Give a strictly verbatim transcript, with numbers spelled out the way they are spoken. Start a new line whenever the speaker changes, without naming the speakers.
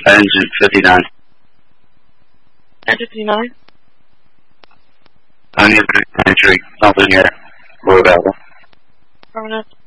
Engine fifty-nine.
Engine fifty-nine?
I need a entry, something here. We're available.
Permanent.